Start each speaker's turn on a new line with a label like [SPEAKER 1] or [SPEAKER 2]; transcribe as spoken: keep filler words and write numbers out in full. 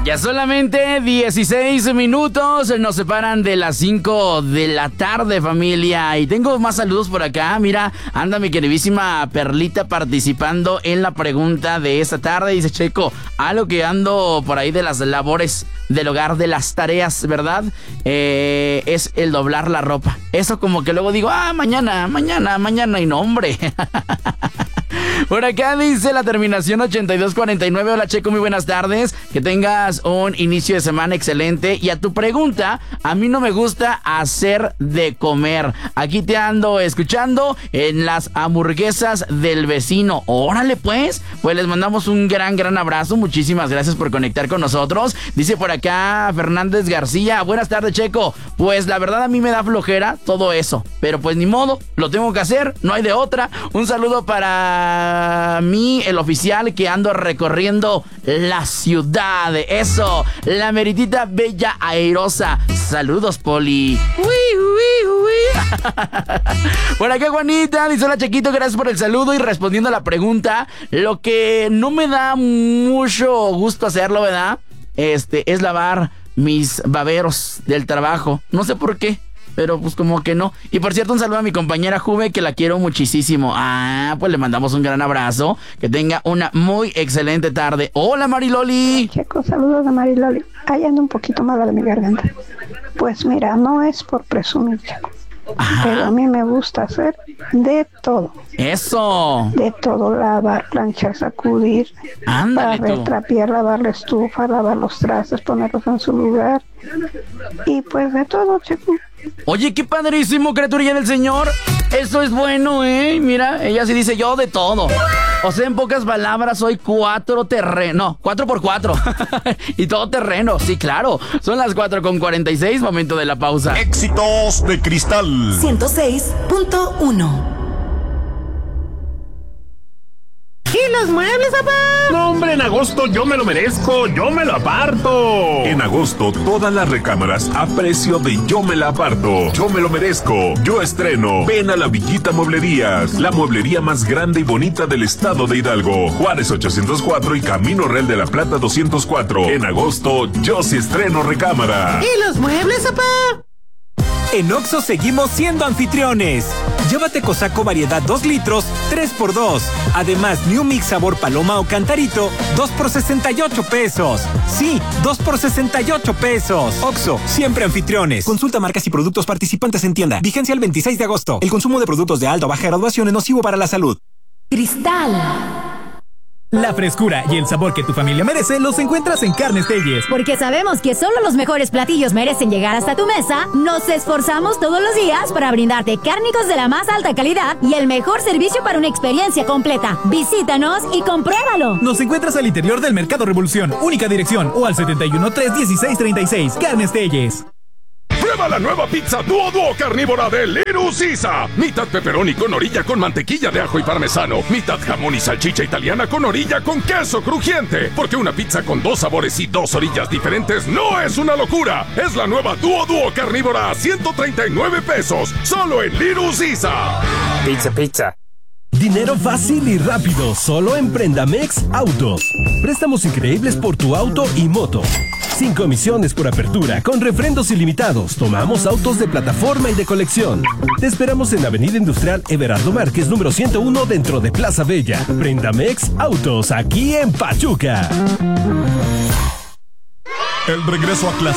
[SPEAKER 1] Ya solamente dieciséis minutos nos separan de las cinco de la tarde, familia. Y tengo más saludos por acá. Mira, anda mi queridísima Perlita participando en la pregunta de esta tarde. Dice Checo, algo que ando por ahí de las labores del hogar, de las tareas, ¿verdad? Eh, es el doblar la ropa. Eso como que luego digo, ah, mañana, mañana, mañana. Y no, hombre. Por acá dice la terminación ochenta y dos cuarenta y nueve. Hola Checo, muy buenas tardes. Que tengas un inicio de semana excelente. Y a tu pregunta, a mí no me gusta hacer de comer. Aquí te ando escuchando en las hamburguesas del vecino. Órale pues. Pues les mandamos un gran, gran abrazo. Muchísimas gracias por conectar con nosotros. Dice por acá Fernández García. Buenas tardes Checo. Pues la verdad a mí me da flojera todo eso. Pero pues ni modo, lo tengo que hacer. No hay de otra. Un saludo para mí, el oficial que ando recorriendo la ciudad. Eso, la meritita bella airosa. Saludos, Poli. Uy, uy, uy. Por acá, Juanita, dice hola, Chequito, gracias por el saludo. Y respondiendo a la pregunta, lo que no me da mucho gusto hacerlo, ¿verdad? Este, es lavar mis baberos del trabajo. No sé por qué, pero pues como que no. Y por cierto, un saludo a mi compañera Juve, que la quiero muchísimo. Ah, pues le mandamos un gran abrazo. Que tenga una muy excelente tarde. Hola, Mariloli.
[SPEAKER 2] Checo, saludos de Mariloli. Ahí ando un poquito mala de mi garganta. Pues mira, no es por presumir, Checo. Ajá. Pero a mí me gusta hacer de todo.
[SPEAKER 1] Eso.
[SPEAKER 2] De todo, lavar, planchar, sacudir,
[SPEAKER 1] Ándale,
[SPEAKER 2] barrer,
[SPEAKER 1] tú.
[SPEAKER 2] trapear, lavar la estufa, lavar los trastes, ponerlos en su lugar. Y pues de todo, Checo.
[SPEAKER 1] Oye, qué padrísimo, criaturilla del Señor. Eso es bueno, ¿eh? Mira, ella sí dice yo de todo. O sea, en pocas palabras, soy cuatro terreno. No, cuatro por cuatro. Y todo terreno. Sí, claro. Son las cuatro con cuarenta y seis, momento de la pausa.
[SPEAKER 3] Éxitos de Cristal
[SPEAKER 4] ciento seis punto uno.
[SPEAKER 5] ¿Y los muebles, papá? No, hombre, en agosto yo me lo merezco, yo me lo aparto.
[SPEAKER 3] En agosto, todas las recámaras a precio de yo me la aparto. Yo me lo merezco, yo estreno. Ven a la Villita Mueblerías, la mueblería más grande y bonita del estado de Hidalgo. Juárez ochocientos cuatro y Camino Real de la Plata doscientos cuatro. En agosto, yo sí estreno recámara.
[SPEAKER 5] ¿Y los muebles, papá?
[SPEAKER 6] En Oxxo seguimos siendo anfitriones. Llévate Cosaco variedad dos litros, tres por dos. Además, New Mix sabor paloma o cantarito, dos por sesenta y ocho pesos. Sí, dos por sesenta y ocho pesos. Oxxo, siempre anfitriones. Consulta marcas y productos participantes en tienda. Vigencia el veintiséis de agosto. El consumo de productos de alta o baja graduación es nocivo para la salud.
[SPEAKER 4] Cristal.
[SPEAKER 7] La frescura y el sabor que tu familia merece los encuentras en Carnes Telles.
[SPEAKER 8] Porque sabemos que solo los mejores platillos merecen llegar hasta tu mesa, nos esforzamos todos los días para brindarte cárnicos de la más alta calidad y el mejor servicio para una experiencia completa. Visítanos y compruébalo.
[SPEAKER 7] Nos encuentras al interior del Mercado Revolución, única dirección, o al setenta y uno tres dieciséis treinta y seis. Carnes Telles.
[SPEAKER 9] Prueba la nueva pizza Duo Duo carnívora de Little Caesar. Mitad pepperoni con orilla con mantequilla de ajo y parmesano. Mitad jamón y salchicha italiana con orilla con queso crujiente. Porque una pizza con dos sabores y dos orillas diferentes no es una locura. Es la nueva Duo Duo carnívora a ciento treinta y nueve pesos. Solo en Little Caesar.
[SPEAKER 10] Pizza, pizza.
[SPEAKER 11] Dinero fácil y rápido, solo en Prendamex Autos. Préstamos increíbles por tu auto y moto. Sin comisiones por apertura, con refrendos ilimitados. Tomamos autos de plataforma y de colección. Te esperamos en Avenida Industrial Everardo Márquez, número ciento uno, dentro de Plaza Bella. Prendamex Autos, aquí en Pachuca.
[SPEAKER 3] El regreso a clase.